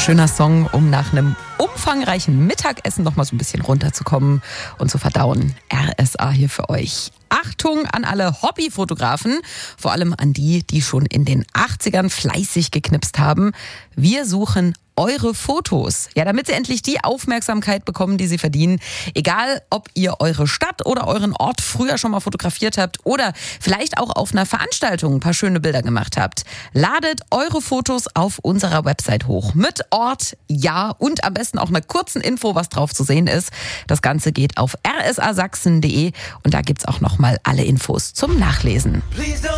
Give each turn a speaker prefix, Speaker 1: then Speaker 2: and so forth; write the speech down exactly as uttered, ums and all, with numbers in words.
Speaker 1: schöner Song, um nach einem umfangreichen Mittagessen noch mal so ein bisschen runterzukommen und zu verdauen. R S A hier für euch. Achtung an alle Hobbyfotografen, vor allem an die, die schon in den achtzigern fleißig geknipst haben. Wir suchen eure Fotos. Ja, damit sie endlich die Aufmerksamkeit bekommen, die sie verdienen. Egal, ob ihr eure Stadt oder euren Ort früher schon mal fotografiert habt oder vielleicht auch auf einer Veranstaltung ein paar schöne Bilder gemacht habt. Ladet eure Fotos auf unserer Website hoch. Mit Ort, Jahr und am besten auch einer kurzen Info, was drauf zu sehen ist. Das Ganze geht auf r s a sachsen punkt d e und da gibt's auch noch mal alle Infos zum Nachlesen.